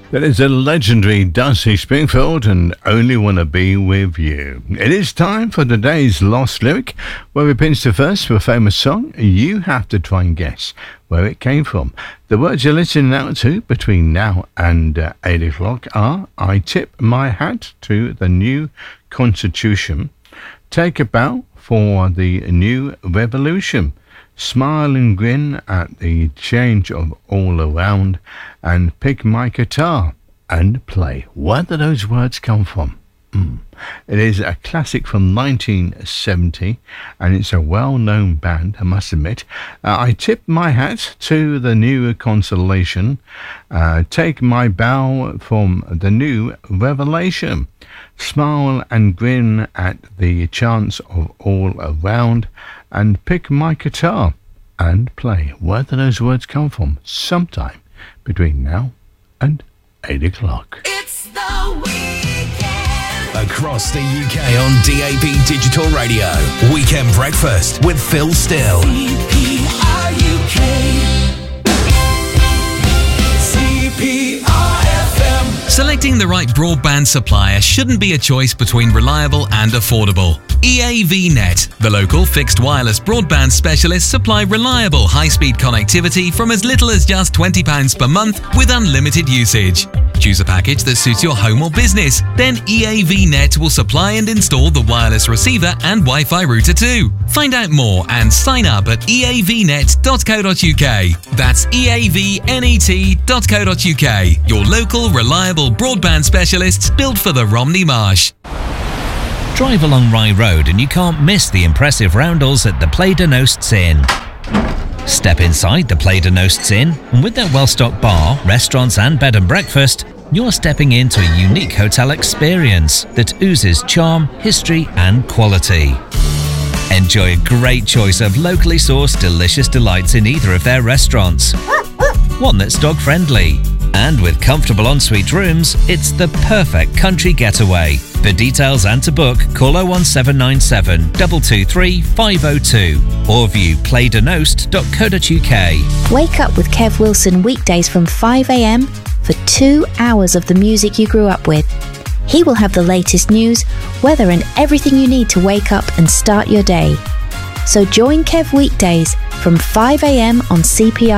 That is a legendary Dusty Springfield and Only Wanna Be With You. It is time for today's Lost Lyric, where we pinch the verse for a famous song. You have to try and guess where it came from. The words you're listening out to between now and 8 o'clock are: I tip my hat to the new Constitution, take a bow for the new revolution, smile and grin at the change of all around, and pick my guitar and play. Where do those words come from? It is a classic from 1970, and it's a well-known band, I must admit. I tip my hat to the new consolation, take my bow from the new revelation, smile and grin at the chance of all around, and pick my guitar and play. Where do those words come from? Sometime between now and 8 o'clock. It's the weekend. Across the UK on DAB Digital Radio. Weekend Breakfast with Phil Still. CPRUK. CPRFM. Selecting the right broadband supplier shouldn't be a choice between reliable and affordable. EAVnet, the local fixed wireless broadband specialists, supply reliable high-speed connectivity from as little as just £20 per month with unlimited usage. Choose a package that suits your home or business. Then EAVnet will supply and install the wireless receiver and Wi-Fi router too. Find out more and sign up at eavnet.co.uk. That's eavnet.co.uk. Your local reliable broadband specialists built for the Romney Marsh. Drive along Rye Road and you can't miss the impressive roundels at the Play de Nosts Inn. Step inside the Play de Nosts Inn, and with their well-stocked bar, restaurants and bed and breakfast, you're stepping into a unique hotel experience that oozes charm, history and quality. Enjoy a great choice of locally sourced delicious delights in either of their restaurants. One that's dog-friendly. And with comfortable ensuite rooms, it's the perfect country getaway. For details and to book, call 01797 223 502 or view playdenost.co.uk. Wake up with Kev Wilson weekdays from 5 a.m. for 2 hours of the music you grew up with. He will have the latest news, weather and everything you need to wake up and start your day. So join Kev weekdays from 5 a.m. on CPR